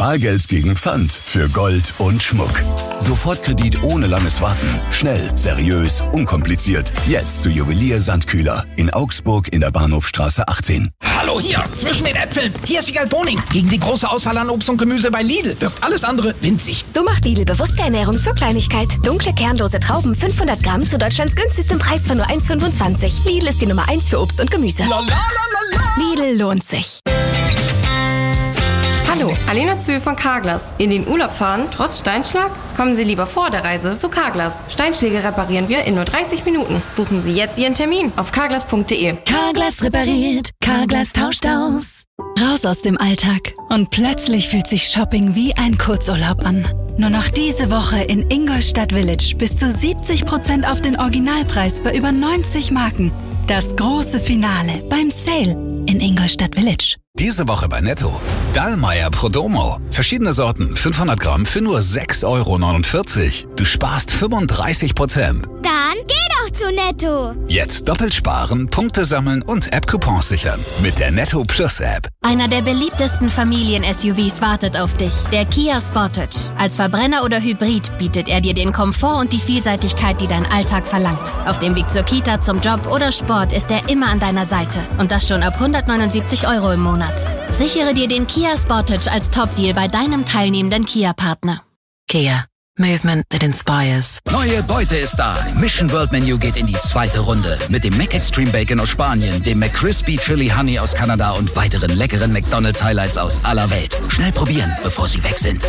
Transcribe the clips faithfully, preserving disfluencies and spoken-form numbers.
Bargeld gegen Pfand für Gold und Schmuck. Sofortkredit ohne langes Warten. Schnell, seriös, unkompliziert. Jetzt zu Juwelier Sandkühler in Augsburg in der Bahnhofstraße achtzehn. Hallo hier, zwischen den Äpfeln. Hier ist Wiegald Boning. Gegen die große Auswahl an Obst und Gemüse bei Lidl wirkt alles andere winzig. So macht Lidl bewusste Ernährung zur Kleinigkeit. Dunkle, kernlose Trauben, fünfhundert Gramm zu Deutschlands günstigstem Preis von nur eins Komma fünfundzwanzig. Lidl ist die Nummer eins für Obst und Gemüse. La, la, la, la, la. Lidl lohnt sich. Hallo, Alena Zühl von Carglass. In den Urlaub fahren, trotz Steinschlag? Kommen Sie lieber vor der Reise zu Carglass. Steinschläge reparieren wir in nur dreißig Minuten. Buchen Sie jetzt Ihren Termin auf carglass punkt de. Carglass repariert, Carglass tauscht aus. Raus aus dem Alltag. Und plötzlich fühlt sich Shopping wie ein Kurzurlaub an. Nur noch diese Woche in Ingolstadt Village bis zu siebzig Prozent auf den Originalpreis bei über neunzig Marken. Das große Finale beim Sale in Ingolstadt Village. Diese Woche bei Netto. Dallmayr Prodomo. Verschiedene Sorten, fünfhundert Gramm für nur sechs Euro neunundvierzig. Du sparst fünfunddreißig Prozent. Dann geh doch zu Netto. Jetzt doppelt sparen, Punkte sammeln und App-Coupons sichern. Mit der Netto Plus App. Einer der beliebtesten Familien-S U Vs wartet auf dich. Der Kia Sportage. Als Verbrenner oder Hybrid bietet er dir den Komfort und die Vielseitigkeit, die dein Alltag verlangt. Auf dem Weg zur Kita, zum Job oder Sport ist er immer an deiner Seite. Und das schon ab hundertneunundsiebzig Euro im Monat. Sichere dir den Kia Sportage als Top-Deal bei deinem teilnehmenden Kia-Partner. Kia. Movement that inspires. Neue Beute ist da. Mission World Menu geht in die zweite Runde. Mit dem Mac Extreme Bacon aus Spanien, dem McCrispy Chili Honey aus Kanada und weiteren leckeren McDonald's Highlights aus aller Welt. Schnell probieren, bevor sie weg sind.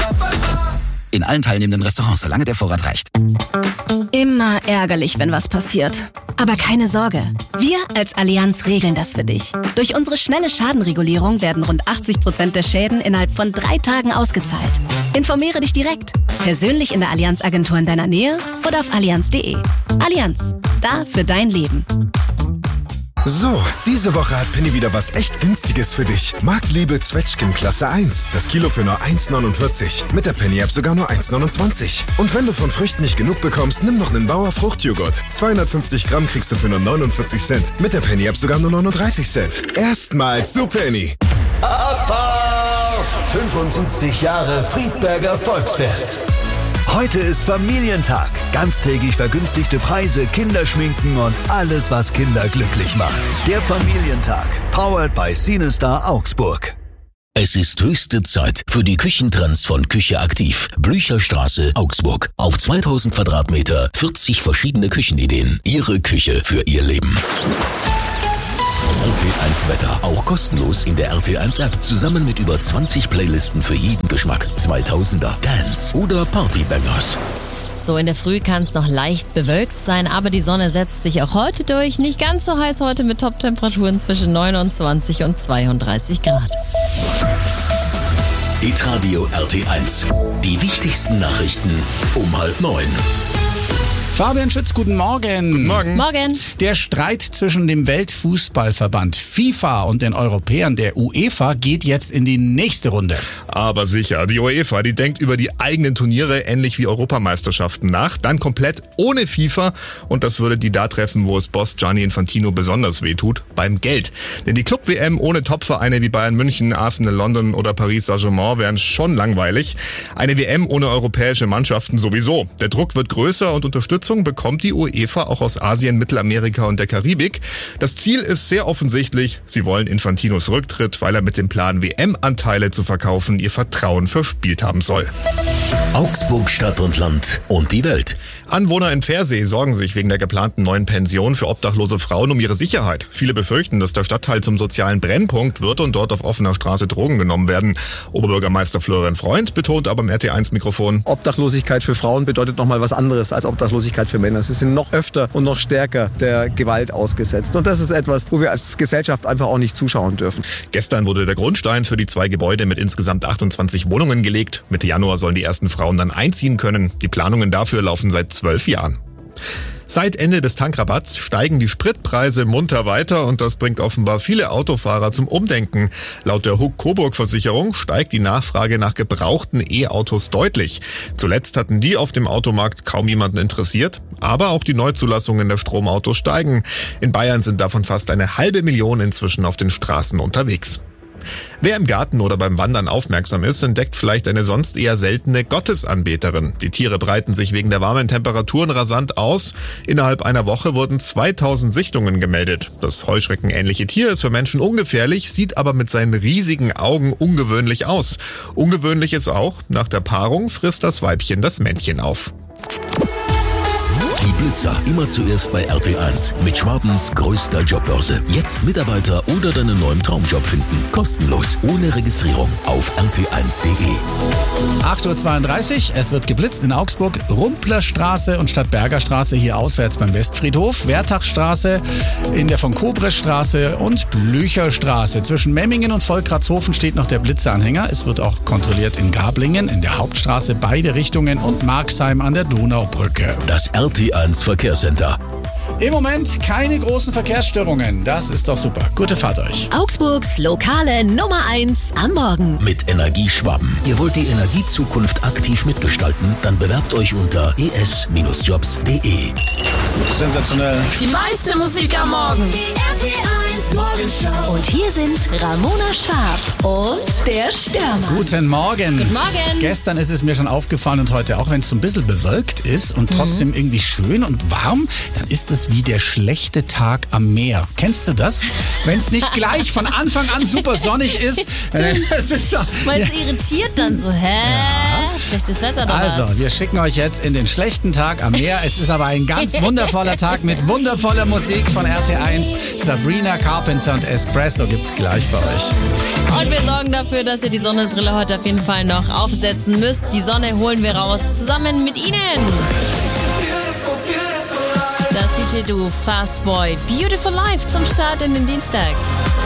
In allen teilnehmenden Restaurants, solange der Vorrat reicht. Immer ärgerlich, wenn was passiert. Aber keine Sorge. Wir als Allianz regeln das für dich. Durch unsere schnelle Schadenregulierung werden rund achtzig Prozent der Schäden innerhalb von drei Tagen ausgezahlt. Informiere dich direkt. Persönlich in der Allianz-Agentur in deiner Nähe oder auf allianz punkt de. Allianz. Da für dein Leben. So, diese Woche hat Penny wieder was echt Günstiges für dich. Marktliebe Zwetschgen Klasse eins. Das Kilo für nur eins neunundvierzig. Mit der Penny-App sogar nur eins neunundzwanzig. Und wenn du von Früchten nicht genug bekommst, nimm noch einen Bauer Fruchtjoghurt. zweihundertfünfzig Gramm kriegst du für nur neunundvierzig Cent. Mit der Penny-App sogar nur neununddreißig Cent. Erstmals zu Penny. Abfahrt! fünfundsiebzig Jahre Friedberger Volksfest. Heute ist Familientag. Ganztägig vergünstigte Preise, Kinderschminken und alles, was Kinder glücklich macht. Der Familientag. Powered by Cinestar Augsburg. Es ist höchste Zeit für die Küchentrends von Küche Aktiv. Blücherstraße, Augsburg. Auf zweitausend Quadratmeter, vierzig verschiedene Küchenideen. Ihre Küche für Ihr Leben. R T eins Wetter, auch kostenlos in der R T eins App, zusammen mit über zwanzig Playlisten für jeden Geschmack. zweitausender, Dance oder Partybangers. So, in der Früh kann es noch leicht bewölkt sein, aber die Sonne setzt sich auch heute durch. Nicht ganz so heiß heute mit Top-Temperaturen zwischen neunundzwanzig und zweiunddreißig Grad. Hitradio R T eins. Die wichtigsten Nachrichten um halb neun. Fabian Schütz, guten Morgen. Guten Morgen. Morgen. Der Streit zwischen dem Weltfußballverband FIFA und den Europäern der UEFA geht jetzt in die nächste Runde. Aber sicher, die UEFA, die denkt über die eigenen Turniere ähnlich wie Europameisterschaften nach, dann komplett ohne FIFA, und das würde die da treffen, wo es Boss Gianni Infantino besonders wehtut, beim Geld. Denn die Club-W M ohne Topvereine wie Bayern München, Arsenal London oder Paris Saint-Germain wären schon langweilig. Eine W M ohne europäische Mannschaften sowieso. Der Druck wird größer und Unterstützung bekommt die UEFA auch aus Asien, Mittelamerika und der Karibik. Das Ziel ist sehr offensichtlich. Sie wollen Infantinos Rücktritt, weil er mit dem Plan, W M-Anteile zu verkaufen, ihr Vertrauen verspielt haben soll. Augsburg, Stadt und Land und die Welt. Anwohner in Pfersee sorgen sich wegen der geplanten neuen Pension für obdachlose Frauen um ihre Sicherheit. Viele befürchten, dass der Stadtteil zum sozialen Brennpunkt wird und dort auf offener Straße Drogen genommen werden. Oberbürgermeister Florian Freund betont aber im R T eins Mikrofon: Obdachlosigkeit für Frauen bedeutet nochmal was anderes als Obdachlosigkeit für Männer. Sie sind noch öfter und noch stärker der Gewalt ausgesetzt. Und das ist etwas, wo wir als Gesellschaft einfach auch nicht zuschauen dürfen. Gestern wurde der Grundstein für die zwei Gebäude mit insgesamt achtundzwanzig Wohnungen gelegt. Mitte Januar sollen die ersten Frauen dann einziehen können. Die Planungen dafür laufen seit zwölf Jahren. Seit Ende des Tankrabatts steigen die Spritpreise munter weiter und das bringt offenbar viele Autofahrer zum Umdenken. Laut der Huck-Coburg-Versicherung steigt die Nachfrage nach gebrauchten E-Autos deutlich. Zuletzt hatten die auf dem Automarkt kaum jemanden interessiert, aber auch die Neuzulassungen der Stromautos steigen. In Bayern sind davon fast eine halbe Million inzwischen auf den Straßen unterwegs. Wer im Garten oder beim Wandern aufmerksam ist, entdeckt vielleicht eine sonst eher seltene Gottesanbeterin. Die Tiere breiten sich wegen der warmen Temperaturen rasant aus. Innerhalb einer Woche wurden zweitausend Sichtungen gemeldet. Das heuschreckenähnliche Tier ist für Menschen ungefährlich, sieht aber mit seinen riesigen Augen ungewöhnlich aus. Ungewöhnlich ist auch, nach der Paarung frisst das Weibchen das Männchen auf. Die Blitzer immer zuerst bei R T eins mit Schwabens größter Jobbörse. Jetzt Mitarbeiter oder deinen neuen Traumjob finden. Kostenlos, ohne Registrierung auf r t eins punkt d e. acht Uhr zweiunddreißig, es wird geblitzt in Augsburg. Rumplerstraße und Stadtbergerstraße hier auswärts beim Westfriedhof. Wertachstraße in der von Kobrestraße und Blücherstraße. Zwischen Memmingen und Volkratshofen steht noch der Blitzeranhänger. Es wird auch kontrolliert in Gablingen, in der Hauptstraße beide Richtungen und Marxheim an der Donaubrücke. Das R T eins Verkehrscenter. Im Moment keine großen Verkehrsstörungen. Das ist doch super. Gute Fahrt euch. Augsburgs lokale Nummer eins am Morgen. Mit Energie Schwaben. Ihr wollt die Energiezukunft aktiv mitgestalten? Dann bewerbt euch unter e s Jobs punkt d e. Sensationell. Die meiste Musik am Morgen. Die R T eins Morgenshow. Und hier sind Ramona Schwab und der Stürmer. Guten Morgen. Guten Morgen. Gestern ist es mir schon aufgefallen und heute auch, wenn es so ein bisschen bewölkt ist und trotzdem mhm. irgendwie schön und warm, dann ist es wie der schlechte Tag am Meer. Kennst du das? Wenn es nicht gleich von Anfang an super sonnig ist. Stimmt. Das ist so, Weil es ja. irritiert dann so, hä? Ja. Schlechtes Wetter oder Also, was? wir schicken euch jetzt in den schlechten Tag am Meer. Es ist aber ein ganz wundervoller Tag mit wundervoller Musik von R T eins. Sabrina Carpenter und Espresso gibt's gleich bei euch. Und wir sorgen dafür, dass ihr die Sonnenbrille heute auf jeden Fall noch aufsetzen müsst. Die Sonne holen wir raus, zusammen mit Ihnen. Das D J-Duo Fast Boy, Beautiful Life zum Start in den Dienstag.